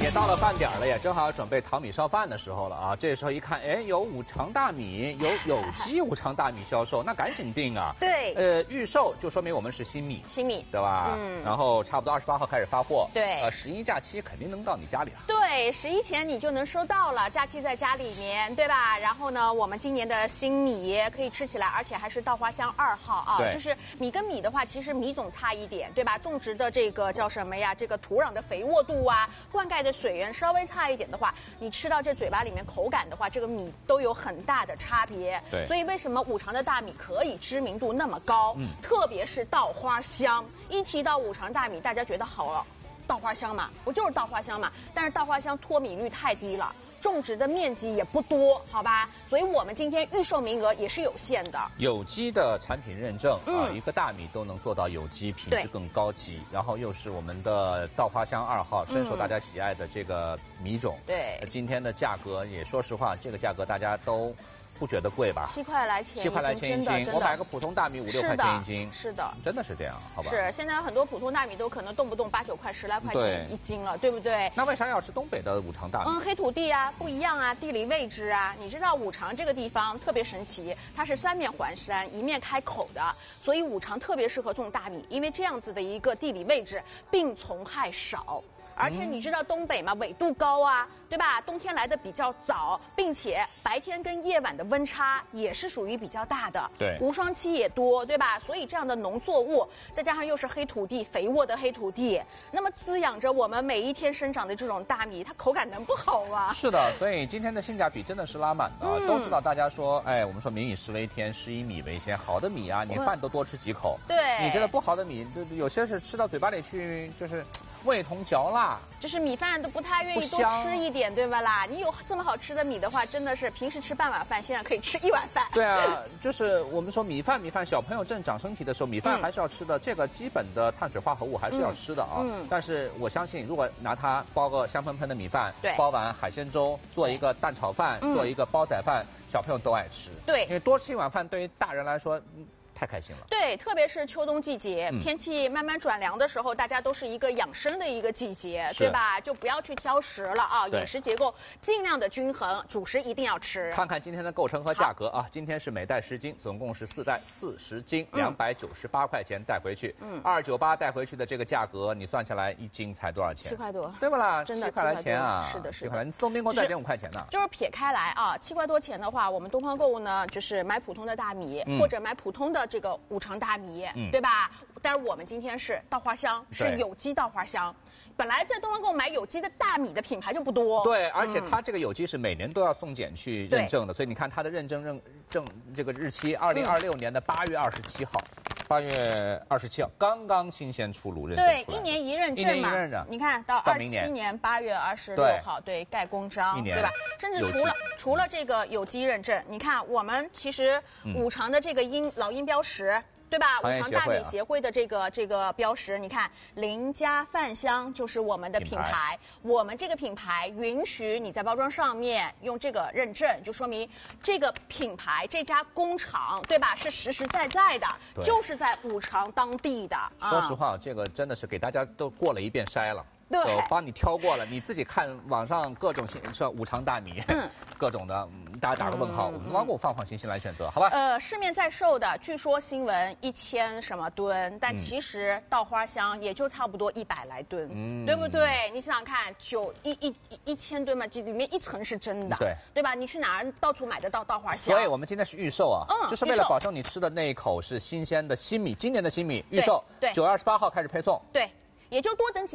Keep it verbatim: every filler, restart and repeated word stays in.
也到了饭点了，也正好准备淘米烧饭的时候了啊！这时候一看，哎，有五常大米，有有机五常大米销售，那赶紧订啊！ 对， 呃，预售就说明我们是新米， 新米， 对吧？嗯。然后差不多二十八号开始发货， 对。 呃，十一假期肯定能到你家里了。 对，十一前你就能收到了，假期在家里面，对吧？然后呢，我们今年的新米可以吃起来，而且还是稻花香二号啊。 对。 就是米跟米的话，其实米种差一点，对吧？种植的这个叫什么呀？这个土壤的肥沃度啊，灌溉的水源稍微差一点的话，你吃到这嘴巴里面口感的话，这个米都有很大的差别。 对， 所以为什么五常的大米可以知名度那么高？嗯，特别是稻花香，一提到五常大米，大家觉得好了，稻花香嘛，不就是稻花香嘛？但是稻花香脱米率太低了。种植的面积也不多，好吧，所以我们今天预售名额也是有限的。 有机的产品认证、嗯、啊，一个大米都能做到有机，品质更高级，然后又是我们的稻花香二号，深受大家喜爱的这个米种。 对、 嗯，今天的价格也说实话，这个价格大家都不觉得贵吧？ 七块来钱， 七块来钱一斤。我买个普通大米五六块钱一斤， 是的， 真的是这样，好吧？ 是，现在很多普通大米都可能动不动八九块、十来块钱一斤了， 对, 对不对？ 那为啥要吃东北的五常大米？ 嗯，黑土地啊，不一样啊，地理位置啊。你知道五常这个地方特别神奇，它是三面环山，一面开口的，所以五常特别适合种大米，因为这样子的一个地理位置，病虫害少。而且你知道东北嘛，纬度高啊，对吧？冬天来的比较早，并且白天跟夜晚的温差也是属于比较大的， 对， 无霜期也多，对吧？所以这样的农作物，再加上又是黑土地，肥沃的黑土地，那么滋养着我们每一天生长的这种大米，它口感能不好吗？ 是的，所以今天的性价比真的是拉满的、嗯、都知道大家说，哎，我们说民以食为天，食以米为先，好的米啊，你饭都多吃几口， 对， 你这个不好的米，有些是吃到嘴巴里去，就是味同嚼蜡。 就是米饭都不太愿意多吃一点，对吧啦？你有这么好吃的米的话，真的是平时吃半碗饭，现在可以吃一碗饭。 对啊，就是我们说米饭，米饭小朋友正长身体的时候，米饭还是要吃的，嗯、这个基本的碳水化合物还是要吃的啊。嗯。但是我相信，如果拿它包个香喷喷的米饭， 对， 包碗海鲜粥，做一个蛋炒饭，做一个煲仔饭，小朋友都爱吃。 对， 因为多吃一碗饭对于大人来说。太开心了， 对，特别是秋冬季节，嗯、天气慢慢转凉的时候，大家都是一个养生的一个季节，对吧？就不要去挑食了啊，饮食结构尽量的均衡，主食一定要吃。 看看今天的构成和价格啊，今天是每袋十斤，总共是四袋四十斤，两百九十八块钱带回去，嗯，二九八带回去的这个价格，你算下来一斤才多少钱？ 七块多， 对不啦？ 真的七块来钱啊， 是的，是的。 七块，你送冰棍再减五块钱呢。 就是撇开来啊，七块多钱的话，我们东方购物呢，就是买普通的大米，嗯、或者买普通的这个五常大。大米，嗯、对吧？但是我们今天是稻花香，是有机稻花香。本来在东方购买有机的大米的品牌就不多， 对，而且它这个有机是每年都要送检去认证的，所以你看它的认证认证这个日期，二零二六年的八月二十七号。八月二十七号，刚刚新鲜出炉认证， 对，一年一认证嘛， 一年一认证。 你看到二七年八月二十六号，对，盖公章，对吧？甚至除了除了这个有机认证，你看我们其实五常的这个音老鹰标识。对吧？五常大米协会的这个这个标识，你看林家饭香就是我们的品牌。品牌我们这个品牌允许你在包装上面用这个认证，就说明这个品牌这家工厂，对吧？是实实在在的，就是在五常当地的。 说实话，嗯、这个真的是给大家都过了一遍筛了。 对， 我帮你挑过了，你自己看网上各种新说五常大米，嗯、各种的，大家打个问号，嗯、我们光给我放放心心来选择，好吧？ 呃，市面在售的，据说新闻一千什么吨，但其实稻花香也就差不多一百来吨，嗯、对不对？你想想看，九一一一一千吨嘛，这里面一层是真的， 对对吧？你去哪儿到处买得到稻花香？ 所以我们今天是预售啊，嗯，就是为了保证你吃的那一口是新鲜的新米，今年的新米预售， 对， 九月二十八号开始配送， 对，也就多等几。